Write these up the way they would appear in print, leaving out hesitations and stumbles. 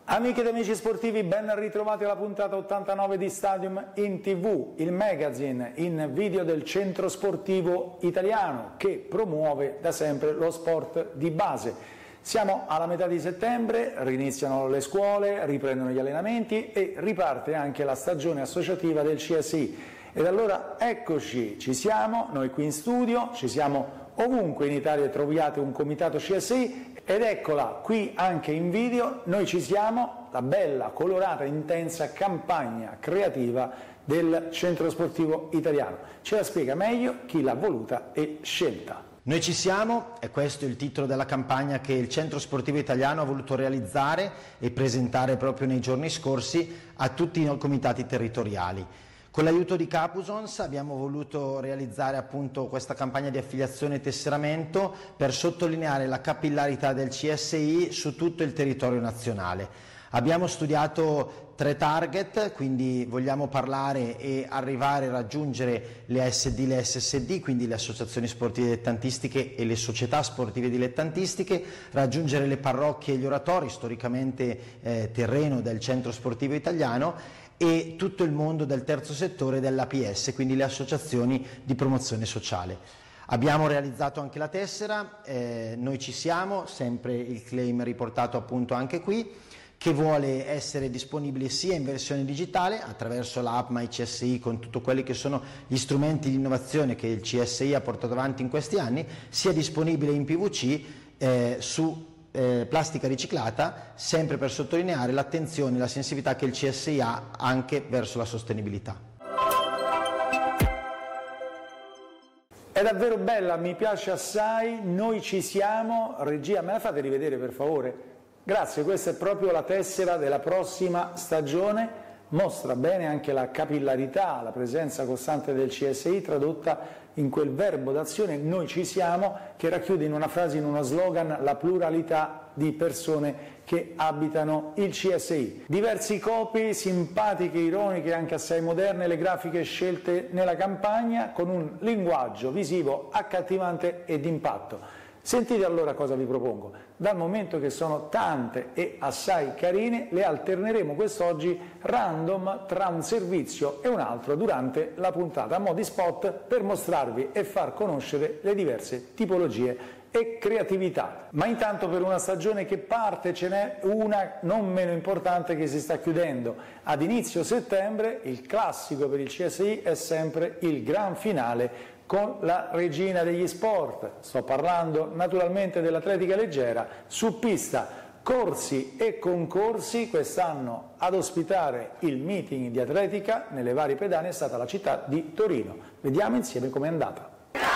Amiche ed amici sportivi, ben ritrovati alla puntata 89 di Stadium in TV, il magazine in video del Centro Sportivo Italiano che promuove da sempre lo sport di base. Siamo alla metà di settembre, riniziano le scuole, riprendono gli allenamenti e riparte anche la stagione associativa del CSI. Ed allora eccoci, ci siamo, noi qui in studio, ci siamo ovunque in Italia troviate un comitato CSI ed eccola qui anche in video, noi ci siamo, la bella, colorata, intensa campagna creativa del Centro Sportivo Italiano. Ce la spiega meglio chi l'ha voluta e scelta. Noi ci siamo, è questo il titolo della campagna che il Centro Sportivo Italiano ha voluto realizzare e presentare proprio nei giorni scorsi a tutti i comitati territoriali. Con l'aiuto di Capusons abbiamo voluto realizzare appunto questa campagna di affiliazione e tesseramento per sottolineare la capillarità del CSI su tutto il territorio nazionale. Abbiamo studiato 3 target, quindi vogliamo parlare e arrivare a raggiungere le ASD, le SSD, quindi le associazioni sportive dilettantistiche e le società sportive dilettantistiche, raggiungere le parrocchie e gli oratori, storicamente terreno del Centro Sportivo Italiano, e tutto il mondo del terzo settore dell'APS, quindi le associazioni di promozione sociale. Abbiamo realizzato anche la tessera, noi ci siamo, sempre il claim riportato appunto anche qui, che vuole essere disponibile sia in versione digitale attraverso l'app MyCSI con tutti quelli che sono gli strumenti di innovazione che il CSI ha portato avanti in questi anni, sia disponibile in PVC su plastica riciclata, sempre per sottolineare l'attenzione e la sensibilità che il CSI ha anche verso la sostenibilità. È davvero bella, mi piace assai, noi ci siamo. Regia, me la fate rivedere per favore? Grazie, questa è proprio la tessera della prossima stagione, mostra bene anche la capillarità, la presenza costante del CSI tradotta in quel verbo d'azione noi ci siamo, che racchiude in una frase, in uno slogan, la pluralità di persone che abitano il CSI. Diversi copy, simpatiche, ironiche, anche assai moderne, le grafiche scelte nella campagna con un linguaggio visivo accattivante e d'impatto. Sentite allora cosa vi propongo. Dal momento che sono tante e assai carine, le alterneremo quest'oggi random tra un servizio e un altro durante la puntata, a mo' di spot per mostrarvi e far conoscere le diverse tipologie e creatività. Ma intanto, per una stagione che parte, ce n'è una non meno importante che si sta chiudendo. Ad inizio settembre il classico per il CSI è sempre il gran finale con la regina degli sport. Sto parlando naturalmente dell'atletica leggera su pista. Corsi e concorsi, quest'anno ad ospitare il meeting di atletica nelle varie pedane è stata la città di Torino. Vediamo insieme com'è andata.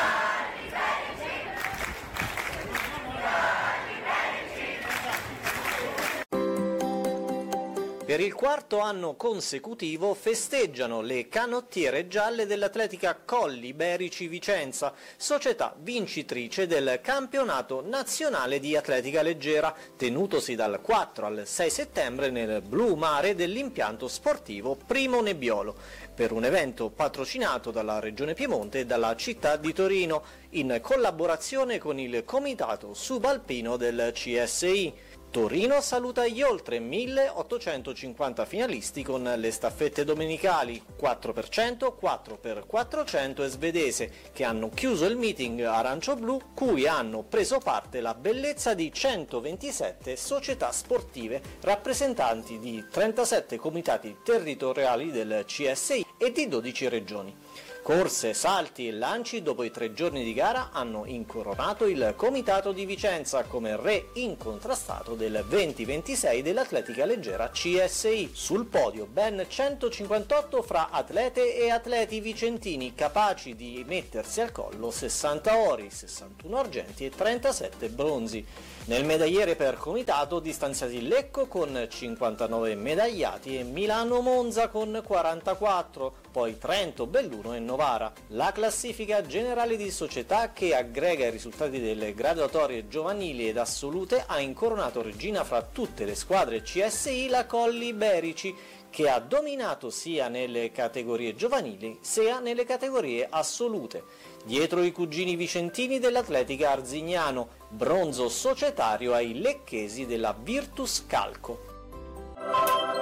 Per il 4º anno consecutivo festeggiano le canottiere gialle dell'Atletica Colli Iberici Vicenza, società vincitrice del campionato nazionale di atletica leggera, tenutosi dal 4 al 6 settembre nel blu mare dell'impianto sportivo Primo Nebbiolo, per un evento patrocinato dalla Regione Piemonte e dalla città di Torino, in collaborazione con il comitato subalpino del CSI. Torino saluta gli oltre 1850 finalisti con le staffette domenicali 4x100, 4x400 e svedese, che hanno chiuso il meeting arancio-blu, cui hanno preso parte la bellezza di 127 società sportive rappresentanti di 37 comitati territoriali del CSI e di 12 regioni. Corse, salti e lanci dopo i 3 giorni di gara hanno incoronato il comitato di Vicenza come re incontrastato del 2026 dell'atletica leggera CSI. Sul podio ben 158 fra atlete e atleti vicentini capaci di mettersi al collo 60 ori, 61 argenti e 37 bronzi. Nel medagliere per comitato distanziati Lecco con 59 medagliati e Milano Monza con 44, poi Trento, Belluno e Novara. La classifica generale di società, che aggrega i risultati delle graduatorie giovanili ed assolute, ha incoronato regina fra tutte le squadre CSI la Colli Iberici, che ha dominato sia nelle categorie giovanili sia nelle categorie assolute. Dietro i cugini vicentini dell'Atletica Arzignano, bronzo societario ai lecchesi della Virtus Calco.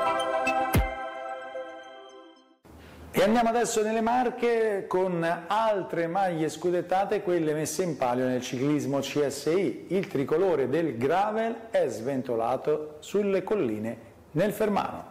E andiamo adesso nelle Marche con altre maglie scudettate, quelle messe in palio nel ciclismo CSI. Il tricolore del gravel è sventolato sulle colline nel Fermano.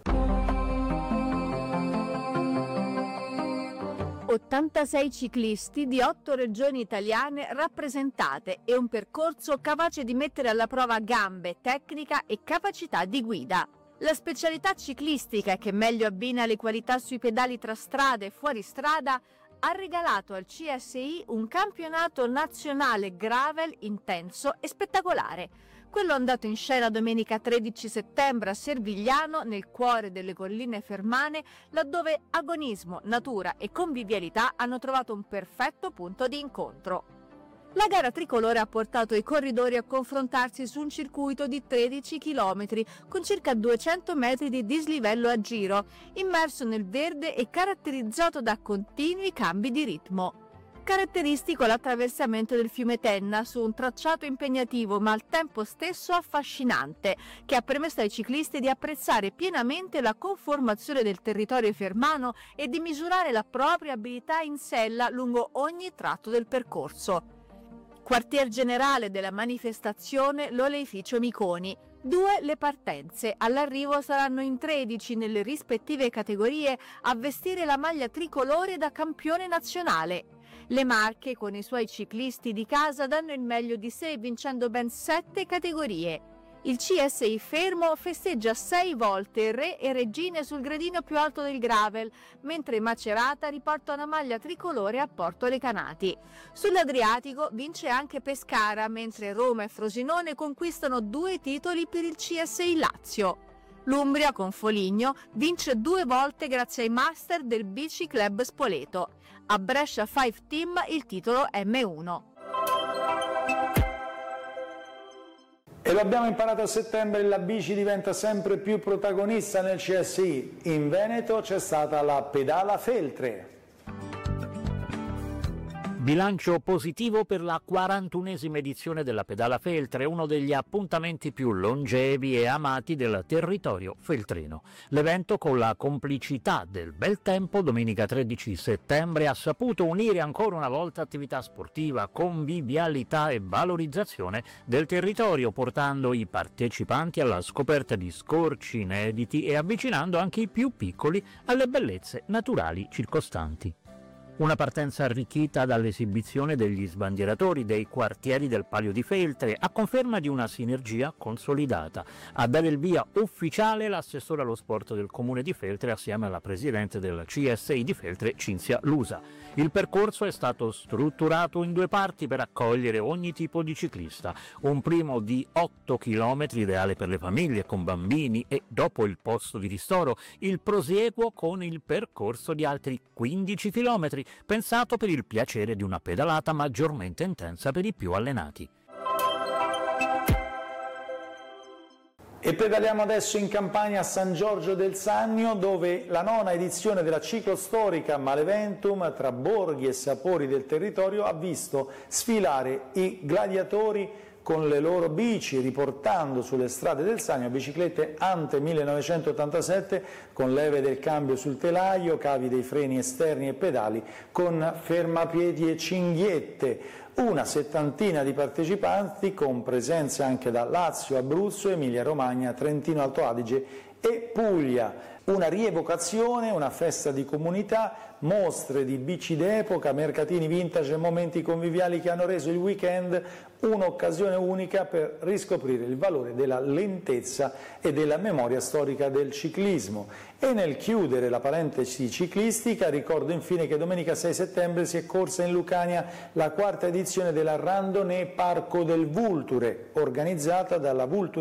86 ciclisti di 8 regioni italiane rappresentate e un percorso capace di mettere alla prova gambe, tecnica e capacità di guida. La specialità ciclistica che meglio abbina le qualità sui pedali tra strada e fuori strada ha regalato al CSI un campionato nazionale gravel intenso e spettacolare. Quello andato in scena domenica 13 settembre a Servigliano, nel cuore delle colline fermane, laddove agonismo, natura e convivialità hanno trovato un perfetto punto di incontro. La gara tricolore ha portato i corridori a confrontarsi su un circuito di 13 km con circa 200 metri di dislivello a giro, immerso nel verde e caratterizzato da continui cambi di ritmo. Caratteristico l'attraversamento del fiume Tenna su un tracciato impegnativo ma al tempo stesso affascinante, che ha permesso ai ciclisti di apprezzare pienamente la conformazione del territorio fermano e di misurare la propria abilità in sella lungo ogni tratto del percorso. Quartier generale della manifestazione l'oleificio Miconi. 2 le partenze, all'arrivo saranno in 13 nelle rispettive categorie a vestire la maglia tricolore da campione nazionale. Le Marche con i suoi ciclisti di casa danno il meglio di sé vincendo ben 7 categorie. Il CSI Fermo festeggia 6 volte re e regine sul gradino più alto del gravel, mentre Macerata riporta una maglia tricolore a Porto Recanati. Sull'Adriatico vince anche Pescara, mentre Roma e Frosinone conquistano 2 titoli per il CSI Lazio. L'Umbria con Foligno vince 2 volte grazie ai master del Bici Club Spoleto. A Brescia 5 Team il titolo M1. E lo abbiamo imparato a settembre, la bici diventa sempre più protagonista nel CSI. In Veneto c'è stata la Pedala Feltre. Bilancio positivo per la 41esima edizione della Pedala Feltre, uno degli appuntamenti più longevi e amati del territorio feltrino. L'evento, con la complicità del bel tempo, domenica 13 settembre ha saputo unire ancora una volta attività sportiva, convivialità e valorizzazione del territorio, portando i partecipanti alla scoperta di scorci inediti e avvicinando anche i più piccoli alle bellezze naturali circostanti. Una partenza arricchita dall'esibizione degli sbandieratori dei quartieri del Palio di Feltre, a conferma di una sinergia consolidata. A dare il via ufficiale l'assessore allo sport del comune di Feltre assieme alla presidente del CSI di Feltre, Cinzia Lusa. Il percorso è stato strutturato in 2 parti per accogliere ogni tipo di ciclista. Un primo di 8 km ideale per le famiglie con bambini e, dopo il posto di ristoro, il prosieguo con il percorso di altri 15 km, pensato per il piacere di una pedalata maggiormente intensa per i più allenati. E pedaliamo adesso in Campania a San Giorgio del Sannio, dove la 9ª edizione della ciclostorica Maleventum tra borghi e sapori del territorio ha visto sfilare i gladiatori con le loro bici, riportando sulle strade del Sannio biciclette ante 1987 con leve del cambio sul telaio, cavi dei freni esterni e pedali con fermapiedi e cinghiette. Una 70ina di partecipanti con presenze anche da Lazio, Abruzzo, Emilia-Romagna, Trentino Alto Adige e Puglia. Una rievocazione, una festa di comunità, mostre di bici d'epoca, mercatini vintage e momenti conviviali che hanno reso il weekend un'occasione unica per riscoprire il valore della lentezza e della memoria storica del ciclismo. E nel chiudere la parentesi ciclistica ricordo infine che domenica 6 settembre si è corsa in Lucania la 4ª edizione della Randonnée Parco del Vulture, organizzata dalla Vulture